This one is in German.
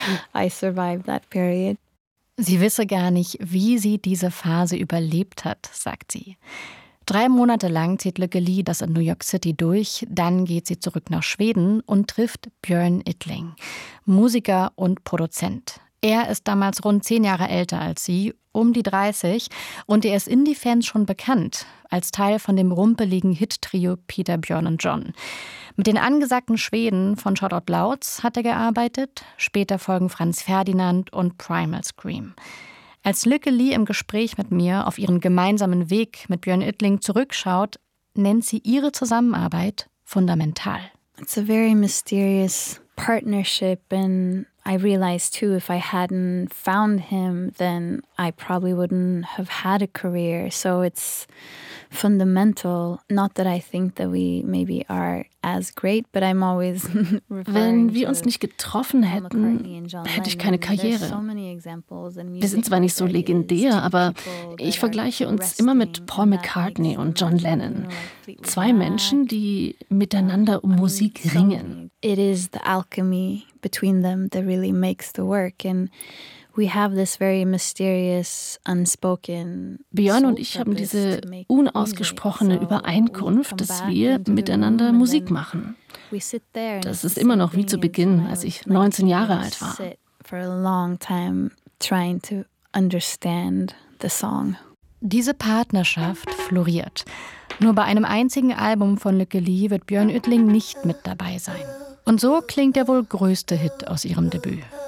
I survived that period. Sie wisse gar nicht, wie sie diese Phase überlebt hat, sagt sie. 3 Monate lang zieht Lykke Li das in New York City durch, dann geht sie zurück nach Schweden und trifft Björn Yttling, Musiker und Produzent. Er ist damals rund 10 Jahre älter als sie, um die 30, und er ist Indie-Fans schon bekannt, als Teil von dem rumpeligen Hit-Trio Peter, Björn und John. Mit den angesagten Schweden von Shout Out Louds hat er gearbeitet, später folgen Franz Ferdinand und Primal Scream. Als Lykke Li im Gespräch mit mir auf ihren gemeinsamen Weg mit Björn Yttling zurückschaut, nennt sie ihre Zusammenarbeit fundamental. It's a very mysterious partnership, and I realized too, if I hadn't found him, then I probably wouldn't have had a career. So it's fundamental. Not that I think that we maybe are as great, but I'm always Wenn wir uns nicht getroffen hätten, hätte ich keine Karriere. Wir sind zwar nicht so legendär, aber ich vergleiche uns immer mit Paul McCartney und John Lennon. 2 Menschen, die miteinander um Musik ringen. It is the alchemy between them that really makes the work, and we have this very mysterious, unspoken. Björn und ich haben diese unausgesprochene Übereinkunft, dass wir miteinander Musik machen. Das ist immer noch wie zu Beginn, als ich 19 Jahre alt war. For a long time trying to understand the song. Diese Partnerschaft floriert. Nur bei einem einzigen Album von Lykke Li wird Björn Yttling nicht mit dabei sein. Und so klingt der wohl größte Hit aus ihrem Debüt.